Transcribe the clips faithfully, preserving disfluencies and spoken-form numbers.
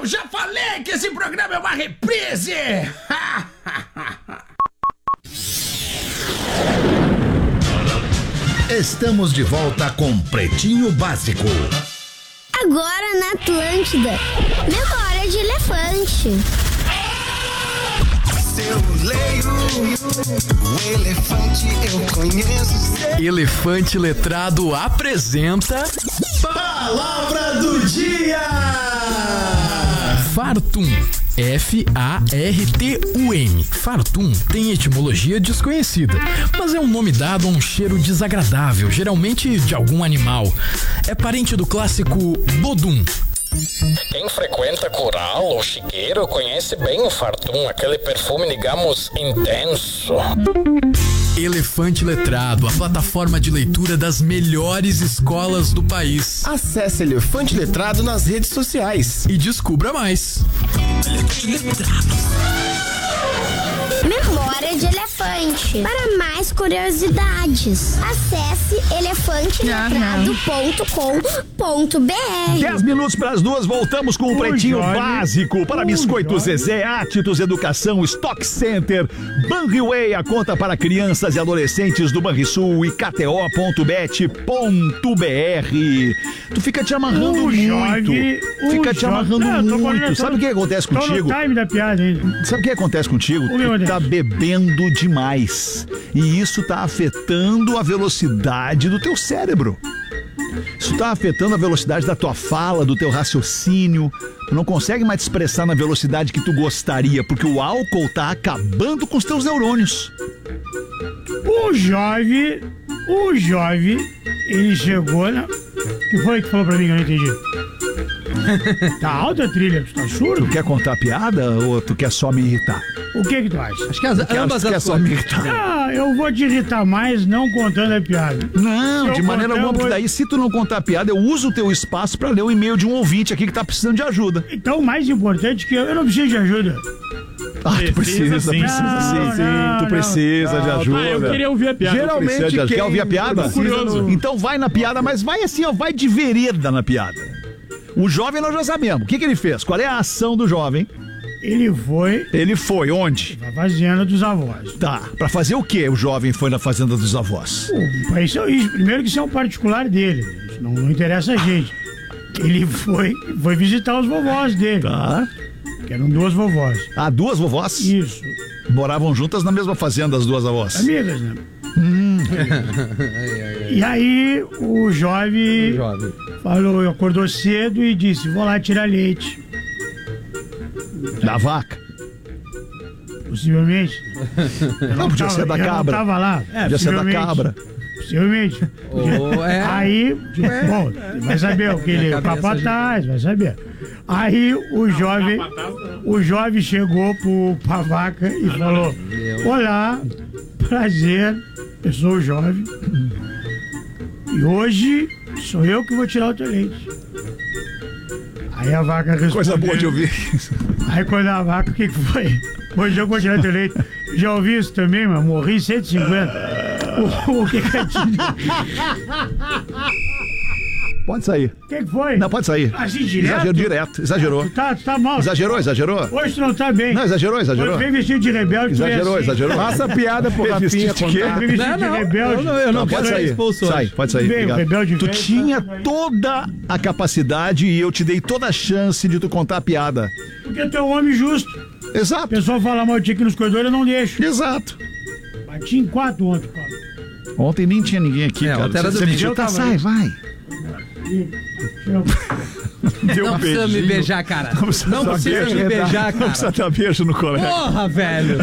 Eu já falei que esse programa é uma reprise! Estamos de volta com Pretinho Básico. Agora na Atlântida, memória de elefante. Eu leio o elefante, eu conheço. Elefante Letrado apresenta Palavra do Dia! Fartum. F A R T U M. Fartum tem etimologia desconhecida, mas é um nome dado a um cheiro desagradável, geralmente de algum animal. É parente do clássico bodum. Quem frequenta coral ou chiqueiro conhece bem o Fartum, aquele perfume, digamos, intenso. Elefante Letrado, a plataforma de leitura das melhores escolas do país. Acesse Elefante Letrado nas redes sociais e descubra mais. Memória de elefante. Para mais curiosidades, acesse elefante letrado ponto com ponto b r. dez minutos para as duas, voltamos com o, o Pretinho Jorge, Básico para Biscoito Jorge. Zezé, Atitudes Educação, Stock Center, Banriway, a conta para crianças e adolescentes do Banrisul e K T O ponto bet ponto b r. Tu fica te amarrando o muito. Jorge, fica te Jorge. amarrando Não, muito. Sabe o que acontece contigo? Tô no time da piada ainda. Sabe o que acontece contigo? Tu tá bebendo demais. E isso tá afetando a velocidade do teu cérebro. Isso tá afetando a velocidade da tua fala, do teu raciocínio. Tu não consegue mais te expressar na velocidade que tu gostaria, porque o álcool tá acabando com os teus neurônios. O Jorge, o Jorge, ele chegou na... O que foi que falou pra mim que eu não entendi? Tá alta a trilha, tu tá surdo? Tu quer contar piada ou tu quer só me irritar? O que que tu acha? Acho que as, quer, ambas tu as quer só me irritar. Ah, eu vou te irritar mais não contando a piada. Não, de maneira alguma, porque daí se tu não contar a piada, eu uso o teu espaço pra ler o e-mail de um ouvinte aqui que tá precisando de ajuda. Então o mais importante é que eu, eu não preciso de ajuda. Ah, tu precisa, sim, precisa não, sim, sim, não, tu precisa não. de ajuda. Ah, eu queria ouvir a piada. Geralmente, quem... quer ouvir a piada? Curioso. Então vai na piada, mas vai assim, ó, vai de vereda na piada. O jovem nós já sabemos. O que que ele fez? Qual é a ação do jovem? Ele foi... Ele foi onde? Na fazenda dos avós. Tá, pra fazer o que o jovem foi na fazenda dos avós? Pô, isso é isso. Primeiro que isso é um particular dele. Isso não, não interessa a gente. Ele foi, foi visitar os vovós dele. Tá. Que eram duas vovós. Ah, duas vovós? Isso. Moravam juntas na mesma fazenda as duas avós? Amigas, né? Hum. E aí o jovem, o jovem falou, acordou cedo e disse, vou lá tirar leite. Da vaca? Possivelmente. Não, não podia tava, ser da cabra. Não tava lá. É, podia ser da cabra. Possivelmente. Oh, é. Aí, é. bom, vai saber o que ele... O capataz, vai saber. Aí o jovem, o jovem chegou pro, pra vaca e falou, olá, prazer, eu sou o jovem. E hoje sou eu que vou tirar o teu leite. Aí a vaca respondeu. Coisa boa de ouvir. Aí quando a vaca, o que que foi? Hoje eu vou tirar o teu leite. Já ouvi isso também, mas morri cento e cinquenta. O, o que que é Pode sair. O que que foi? Não, pode sair. Assim, direto? Exagerou direto, exagerou. Tu tá, tu tá mal. Exagerou, exagerou. Hoje tu não tá bem. Não, exagerou, exagerou. Foi vestido de rebelde. Exagerou, assim. exagerou. Passa a piada pro Rafinha contar. Foi vestido de rebelde. Não, não, eu não, não quero pode sair. expulso Sai, hoje. pode sair. Bem, rebelde tu velho, tinha tá, toda a capacidade e eu te dei toda a chance de tu contar a piada. Porque tu é um homem justo. Exato. O pessoal fala mal de ti aqui nos corredores, eu não deixo. Exato. Bati em quatro ontem, cara. Ontem nem tinha ninguém aqui, é, cara. Ontem era você domingo. pediu, tá, sai, vai. Deu não um precisa me beijar, cara. Não precisa, não precisa me beijar, cara. Não precisa dar beijo no colega. Porra, velho.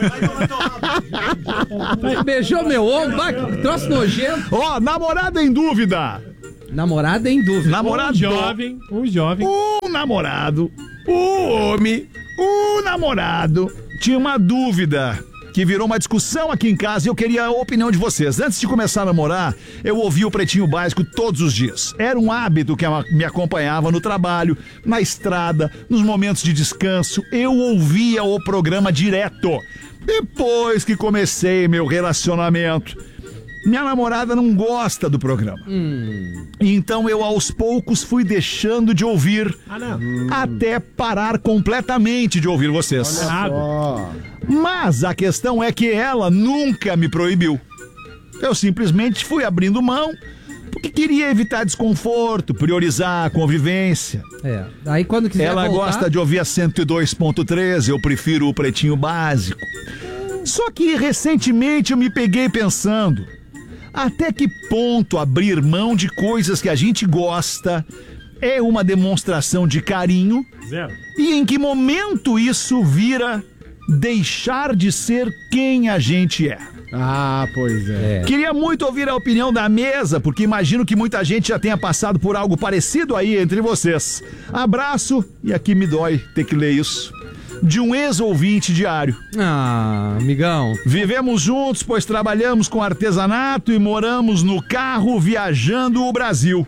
Beijou meu ombro, que troço nojento. Ó, oh, namorada em dúvida. Namorada em dúvida. Namorado. Um jovem, um jovem. Um namorado, um homem, um namorado tinha uma dúvida que virou uma discussão aqui em casa e eu queria a opinião de vocês. Antes de começar a namorar, eu ouvia o Pretinho Básico todos os dias. Era um hábito que me acompanhava no trabalho, na estrada, nos momentos de descanso. Eu ouvia o programa direto. Depois que comecei meu relacionamento, minha namorada não gosta do programa. Hum. Então eu aos poucos fui deixando de ouvir ah, não. até parar completamente de ouvir vocês. Mas a questão é que ela nunca me proibiu. Eu simplesmente fui abrindo mão porque queria evitar desconforto, priorizar a convivência. É. Aí quando quiser Ela voltar... gosta de ouvir a cento e dois ponto três, eu prefiro o Pretinho Básico. Só que recentemente eu me peguei pensando, até que ponto abrir mão de coisas que a gente gosta é uma demonstração de carinho? Zero. E em que momento isso vira deixar de ser quem a gente é? Ah, pois é. é. Queria muito ouvir a opinião da mesa, porque imagino que muita gente já tenha passado por algo parecido aí entre vocês. Abraço, e aqui me dói ter que ler isso, de um ex-ouvinte diário. Ah, amigão. Vivemos juntos, pois trabalhamos com artesanato e moramos no carro viajando o Brasil.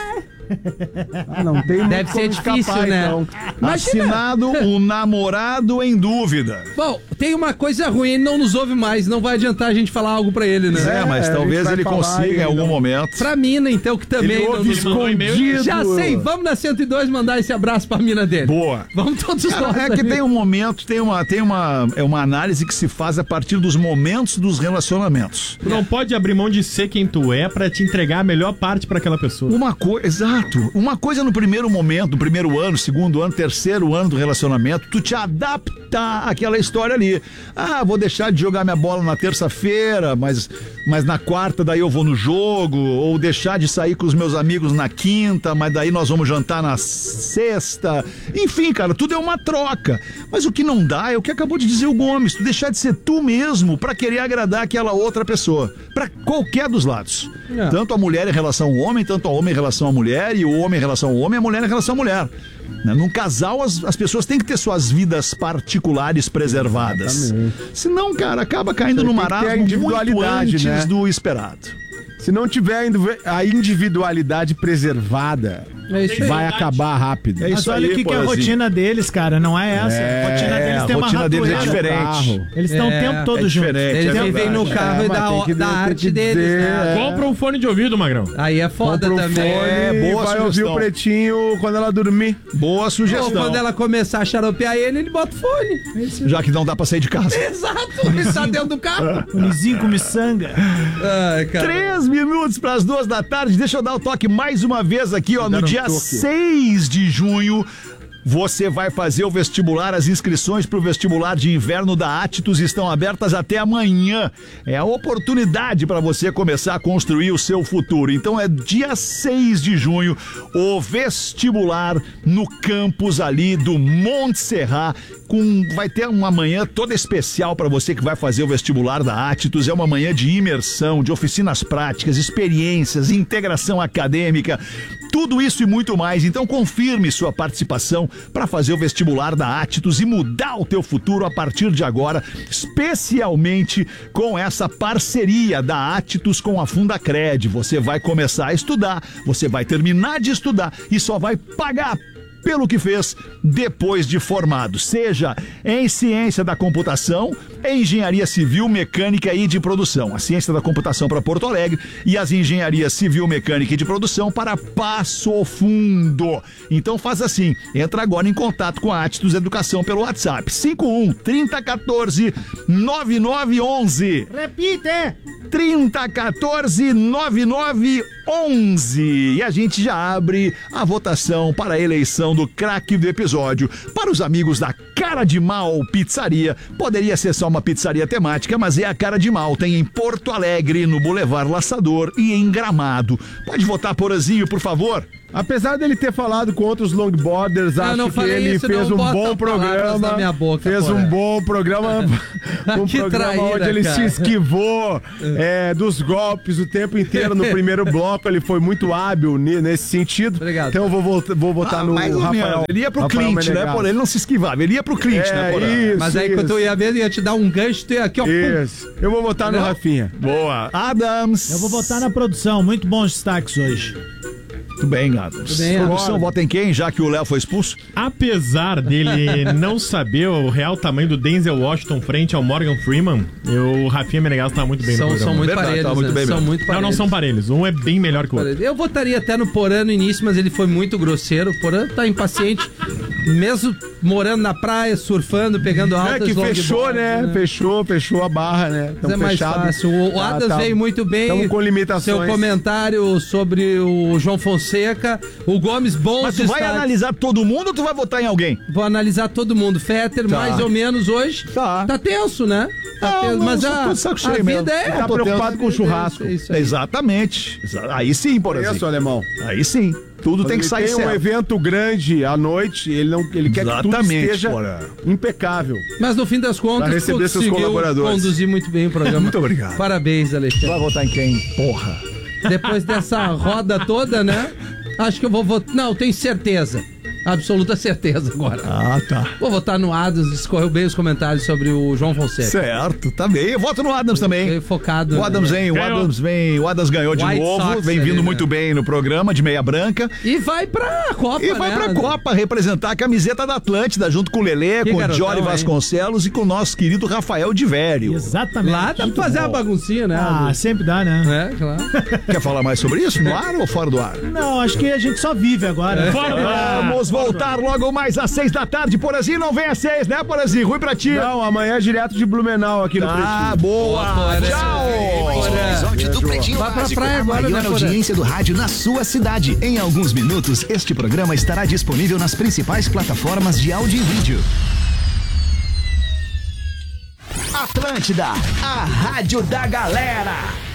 Não tem Deve ser difícil, escapar, né? Então. Assinado o namorado em dúvida. Bom, tem uma coisa ruim, ele não nos ouve mais, não vai adiantar a gente falar algo pra ele, né? É, mas é, talvez ele consiga em algum momento. Pra mina, então, que também ele ouve não escondido. Já sei, vamos na cento e dois mandar esse abraço pra mina dele. Boa. Vamos todos Cara, nós. É que tem um momento, tem uma, tem uma, é uma análise que se faz a partir dos momentos dos relacionamentos. Tu não pode abrir mão de ser quem tu é pra te entregar a melhor parte pra aquela pessoa. Uma coisa, exato. Uma coisa no primeiro momento, no primeiro ano, segundo ano, terceiro ano do relacionamento, tu te adapta àquela história ali. Ah, vou deixar de jogar minha bola na terça-feira, mas, mas na quarta daí eu vou no jogo, ou deixar de sair com os meus amigos na quinta, mas daí nós vamos jantar na sexta. Enfim, cara, tudo é uma troca. Mas o que não dá é o que acabou de dizer o Gomes, tu deixar de ser tu mesmo pra querer agradar aquela outra pessoa. Pra qualquer dos lados. É. Tanto a mulher em relação ao homem, tanto a homem em relação à mulher, e o homem em relação ao homem, a mulher em relação à mulher. Num casal, as, as pessoas têm que ter suas vidas particulares preservadas. Exatamente. Senão, cara, acaba caindo no marasmo muito antes, né, do esperado. Se não tiver a individualidade preservada, é vai acabar rápido. É isso. Mas olha o que, que é a rotina deles, cara. Não é essa. É, a rotina deles tem uma rotina deles é diferente. Eles estão é, o tempo todo é juntos. Eles é vivem no carro é, e da, da arte deles. Né? Compra um fone de ouvido, Magrão. Aí é foda Compra um também. Fone, é, boa vai sugestão. Ouvir o Pretinho quando ela dormir. Boa sugestão. Ou quando ela começar a xaropear ele, ele bota o fone. É já que não dá pra sair de casa. Exato. Ele tá dentro do carro. O Nizinho com miçanga. Ai, Três minutos pras duas da tarde. Deixa eu dar o toque mais uma vez aqui, ó. No dia seis de junho, você vai fazer o vestibular. As inscrições para o vestibular de inverno da Atitude estão abertas até amanhã. É a oportunidade para você começar a construir o seu futuro. Então é dia seis de junho, o vestibular no campus ali do Monte Serra. Com, vai ter uma manhã toda especial para você que vai fazer o vestibular da Atitude. É uma manhã de imersão, de oficinas práticas, experiências, integração acadêmica, tudo isso e muito mais. Então confirme sua participação para fazer o vestibular da Atitude e mudar o teu futuro a partir de agora, especialmente com essa parceria da Atitude com a Fundacred. Você vai começar a estudar, você vai terminar de estudar e só vai pagar pelo que fez depois de formado, seja em ciência da computação, em engenharia civil, mecânica e de produção. A ciência da computação para Porto Alegre e as engenharias civil, mecânica e de produção para Passo Fundo. Então faz assim, entra agora em contato com a Atitude Educação pelo WhatsApp cinco um, trinta, quatorze, nove nove onze. Repite! trinta, quatorze, nove nove onze. E a gente já abre a votação para a eleição do craque do episódio. Para os amigos da Cara de Mal Pizzaria, poderia ser só uma pizzaria temática, mas é a Cara de Mal. Tem em Porto Alegre, no Boulevard Laçador e em Gramado. Pode votar, Porazinho, por favor. Apesar dele ter falado com outros longboarders, eu acho que ele isso, fez um bom programa. Na boca, fez porra. um bom programa. Um que programa traíra, onde ele cara. se esquivou é, dos golpes o tempo inteiro. No primeiro bloco, ele foi muito hábil nesse sentido. Obrigado. Então eu vou, voltar, vou votar ah, no Rafael. Ele ia pro Rafael Clint, né, Porra? Ele não se esquivava, ele ia pro Clint, é, né, Porra? Isso, Mas aí isso. quando eu ia ver, eu ia te dar um gancho, tu ia aqui, ó. Isso. Eu vou votar Entendeu? no Rafinha. Boa. Adams. Eu vou votar na produção. Muito bons destaques hoje. Tudo bem, Adams. Produção, vota em quem, já que o Léo foi expulso? Apesar dele não saber o real tamanho do Denzel Washington frente ao Morgan Freeman, eu, o Rafinha Menegas tá muito bem são, no programa. São muito Verdade, parelhos, tá muito né? bem São mesmo. muito parelhos. Não, não são parelhos. Um é bem melhor que o outro. Eu votaria até no Porã no início, mas ele foi muito grosseiro. O Porã tá impaciente, mesmo morando na praia, surfando, pegando altas. É que fechou, né? né? Fechou, fechou a barra, né? Mas é mais fechado. fácil. O, o Tá, Adams tá. veio muito bem. Tamo com limitações. Seu comentário sobre o João Fonseca. O Gomes, bons Mas tu vai destaques. analisar todo mundo ou tu vai votar em alguém? Vou analisar todo mundo. Fetter, Tá. mais ou menos hoje. Tá. Tá tenso, né? Tá Não, tenso. não, Mas só a, tô de saco a cheio vida mesmo. é... Tá tô preocupado tendo- com o churrasco. É isso aí. Exatamente. Exa- Aí sim, por exemplo. Conheço o alemão. Aí sim. Tudo tem que sair Tem um certo. evento grande à noite, ele, não, ele quer que tudo Exatamente, esteja Porã. impecável. Mas no fim das contas, Pra receber seus conseguiu colaboradores. conduzir muito bem o programa. Muito obrigado. Parabéns, Alexandre. Vai votar em quem? Porra. Depois dessa roda toda, né? Acho que eu vou votar... Não, tenho certeza. Absoluta certeza agora. Ah, tá. Vou votar no Adams, escorreu bem os comentários sobre o João Fonseca. Certo, tá bem. Eu voto no Adams também. Fiquei focado. O Adams vem, o Ganhou. Adams vem, o Adams ganhou de White novo, Sox vem ali, vindo né? muito bem no programa de meia branca. E vai pra Copa, E vai né? pra Copa representar a camiseta da Atlântida, junto com o Lelê, Que com o garotão, Jory hein? Vasconcelos e com o nosso querido Rafael de Vério. Exatamente. Lá dá pra fazer uma baguncinha, né? Ah, Adams? sempre dá, né? É, claro. Quer falar mais sobre isso? No ar ou fora do ar? Não, acho que a gente só vive agora. Fora do ar. Vamos voltar logo mais às seis da tarde, Porazinho. Não vem às seis, né, Porazinho? Ruim pra ti. Não, amanhã é direto de Blumenau aqui no Ah, Pretinho. boa. Porã. Tchau. Episódio do Pretinho Vai pra Básico. praia A agora, maior né, Porã? audiência do rádio na sua cidade. Em alguns minutos, este programa estará disponível nas principais plataformas de áudio e vídeo. Atlântida, a rádio da galera.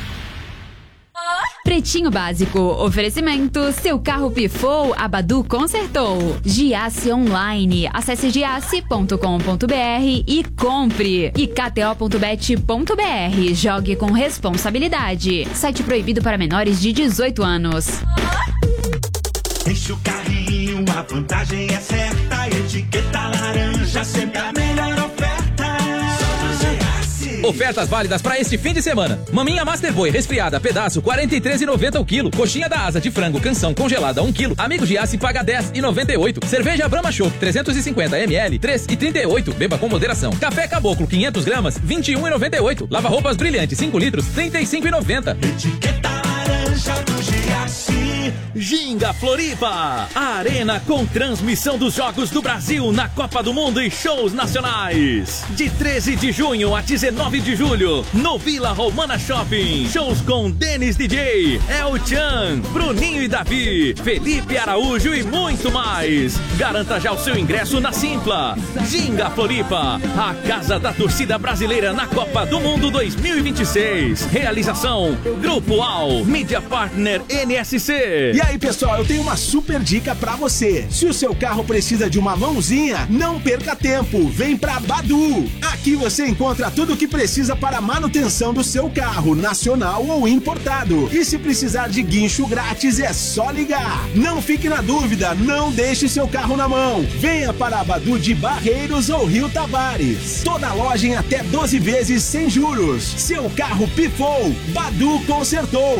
Pretinho Básico, oferecimento, seu carro pifou, a Badu consertou. Giasse Online, acesse giasse ponto com ponto br e compre. E k t o ponto bet ponto b r, jogue com responsabilidade. Site proibido para menores de dezoito anos. Enche o carrinho, a vantagem é certa. Etiqueta laranja, sempre a melhor oferta. Só no Giasse. Ofertas válidas para este fim de semana. Maminha Master Boy resfriada, pedaço, quarenta e três reais e noventa centavos o quilo. Coxinha da asa de frango, canção congelada, um quilo. Amigo de Aço paga dez reais e noventa e oito centavos. Cerveja Brahma Chopp, trezentos e cinquenta mililitros, três reais e trinta e oito centavos. Beba com moderação. Café Caboclo, quinhentas gramas, vinte e um reais e noventa e oito centavos. Lava roupas Brilhante, cinco litros, trinta e cinco reais e noventa centavos. Etiqueta laranja do Giasse. Ginga Floripa, a arena com transmissão dos Jogos do Brasil na Copa do Mundo e shows nacionais. De treze de junho a dezenove de julho, no Vila Romana Shopping. Shows com Denis D J, El Chan, Bruninho e Davi, Felipe Araújo e muito mais. Garanta já o seu ingresso na Simpla. Ginga Floripa, a casa da torcida brasileira na Copa do Mundo dois mil e vinte e seis. Realização Grupo Al, Media Partner N S C. E aí, pessoal, eu tenho uma super dica pra você. Se o seu carro precisa de uma mãozinha, não perca tempo. Vem pra Badu. Aqui você encontra tudo o que precisa para a manutenção do seu carro, nacional ou importado. E se precisar de guincho grátis, é só ligar. Não fique na dúvida, não deixe seu carro na mão. Venha para a Badu de Barreiros ou Rio Tavares. Toda loja em até doze vezes sem juros. Seu carro pifou, Badu consertou.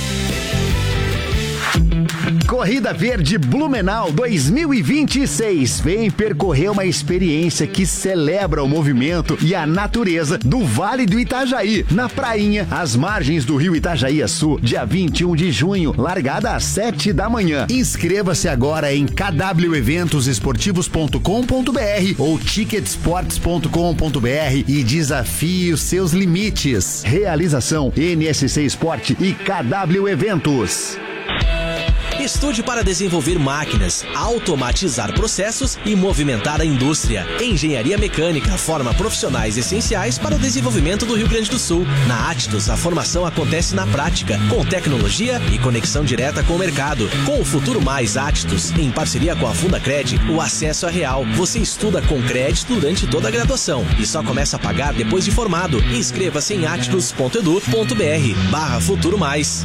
Corrida Verde Blumenau dois mil e vinte e seis. Vem percorrer uma experiência que celebra o movimento e a natureza do Vale do Itajaí, na prainha, às margens do rio Itajaí-Açu, dia vinte e um de junho, largada às sete da manhã. Inscreva-se agora em k w eventos esportivos ponto com ponto b r ou ticket sports ponto com ponto b r e desafie os seus limites. Realização N S C Esporte e K W Eventos. Estude para desenvolver máquinas, automatizar processos e movimentar a indústria. Engenharia Mecânica forma profissionais essenciais para o desenvolvimento do Rio Grande do Sul. Na Atlas, a formação acontece na prática, com tecnologia e conexão direta com o mercado. Com o Futuro Mais Atlas, em parceria com a Fundacred, o acesso é real. Você estuda com crédito durante toda a graduação e só começa a pagar depois de formado. Inscreva-se em atlas ponto edu ponto b r barra Futuro Mais.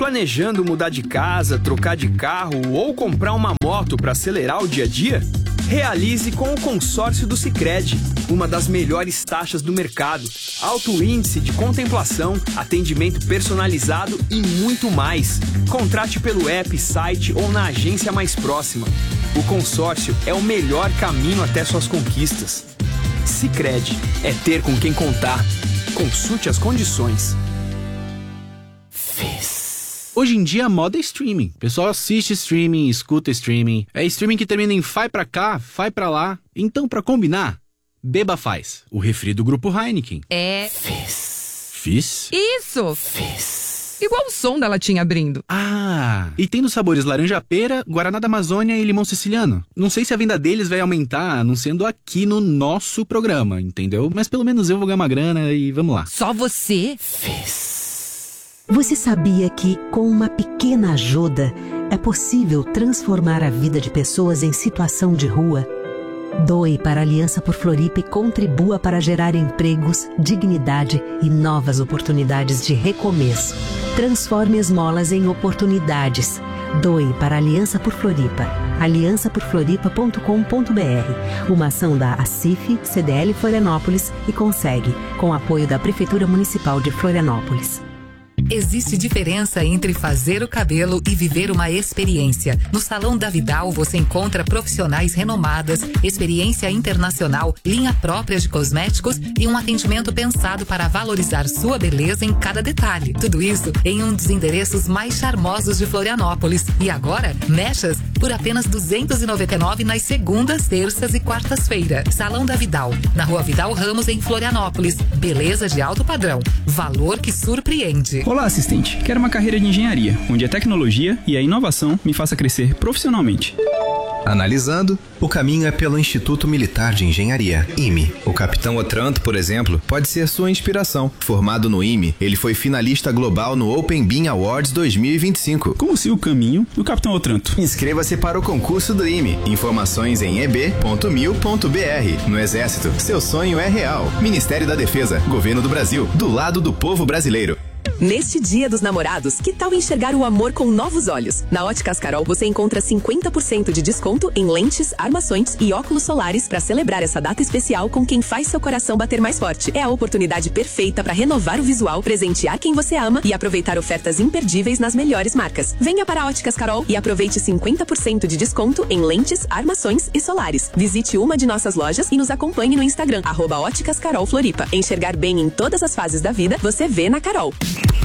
Planejando mudar de casa, trocar de carro ou comprar uma moto para acelerar o dia a dia? Realize com o consórcio do Sicredi, uma das melhores taxas do mercado, alto índice de contemplação, atendimento personalizado e muito mais. Contrate pelo app, site ou na agência mais próxima. O consórcio é o melhor caminho até suas conquistas. Sicredi, é ter com quem contar. Consulte as condições. Hoje em dia a moda é streaming. O pessoal assiste streaming, escuta streaming. É streaming que termina em fai pra cá, fai pra lá. Então, pra combinar, beba Faz, o refri do grupo Heineken. É... Fizz? Isso! Fizz. Igual o som da latinha abrindo. Ah, e tem nos sabores laranja-pera, Guaraná da Amazônia e limão siciliano. Não sei se a venda deles vai aumentar anunciando aqui no nosso programa, entendeu? Mas pelo menos eu vou ganhar uma grana e vamos lá. Só você? Fizz. Você sabia que, com uma pequena ajuda, é possível transformar a vida de pessoas em situação de rua? Doe para a Aliança por Floripa e contribua para gerar empregos, dignidade e novas oportunidades de recomeço. Transforme esmolas em oportunidades. Doe para a Aliança por Floripa. aliança por floripa ponto com ponto b r. Uma ação da ACIF, C D L Florianópolis e Consegue, com apoio da Prefeitura Municipal de Florianópolis. Existe diferença entre fazer o cabelo e viver uma experiência. No Salão da Vidal você encontra profissionais renomadas, experiência internacional, linha própria de cosméticos e um atendimento pensado para valorizar sua beleza em cada detalhe. Tudo isso em um dos endereços mais charmosos de Florianópolis. E agora, mechas por apenas duzentos e noventa e nove reais nas segundas, terças e quartas-feiras. Salão da Vidal, na Rua Vidal Ramos, em Florianópolis. Beleza de alto padrão. Valor que surpreende. Olá, assistente. Quero uma carreira de engenharia, onde a tecnologia e a inovação me faça crescer profissionalmente. Analisando, o caminho é pelo Instituto Militar de Engenharia, I M E. O Capitão Otranto, por exemplo, pode ser sua inspiração. Formado no I M E, ele foi finalista global no Open Bean Awards dois mil e vinte e cinco. Como se o caminho do Capitão Otranto. Inscreva-se para o concurso do I M E. Informações em e b ponto mil ponto b r. No Exército, seu sonho é real. Ministério da Defesa, Governo do Brasil, do lado do povo brasileiro. Neste Dia dos Namorados, que tal enxergar o amor com novos olhos? Na Óticas Carol você encontra cinquenta por cento de desconto em lentes, armações e óculos solares para celebrar essa data especial com quem faz seu coração bater mais forte. É a oportunidade perfeita para renovar o visual, presentear quem você ama e aproveitar ofertas imperdíveis nas melhores marcas. Venha para a Óticas Carol e aproveite cinquenta por cento de desconto em lentes, armações e solares. Visite uma de nossas lojas e nos acompanhe no Instagram, arroba Óticas Carol Floripa. Enxergar bem em todas as fases da vida, você vê na Carol.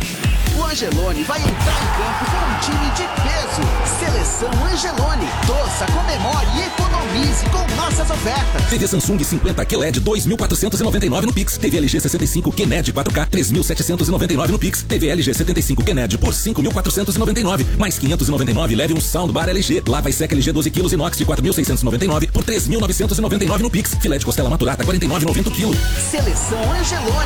O Angelone vai entrar em campo com um time de peso. Seleção Angelone. Torça, comemore e economize com nossas ofertas. T V Samsung cinquenta Q L E D dois mil quatrocentos e noventa e nove no Pix. T V L G sessenta e cinco Q N E D quatro K três mil setecentos e noventa e nove no Pix. T V L G setenta e cinco Q N E D por cinco mil quatrocentos e noventa e nove. Mais quinhentos e noventa e nove, leve um soundbar L G. Lava e seca L G doze quilos inox de quatro mil seiscentos e noventa e nove por três mil novecentos e noventa e nove no Pix. Filé de costela maturata quarenta e nove reais e noventa centavos o quilo. Seleção Angelone.